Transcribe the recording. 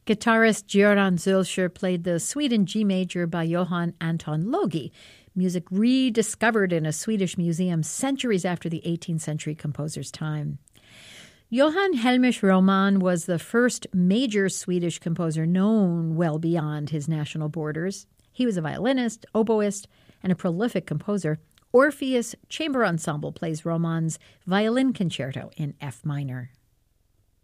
Guitarist Göran Zülscher played the Suite in G major by Johann Anton Logi, music rediscovered in a Swedish museum centuries after the 18th century composer's time. Johann Hellmich Roman was the first major Swedish composer known well beyond his national borders. He was a violinist, oboist, and a prolific composer. Orpheus Chamber Ensemble plays Roman's violin concerto in F minor.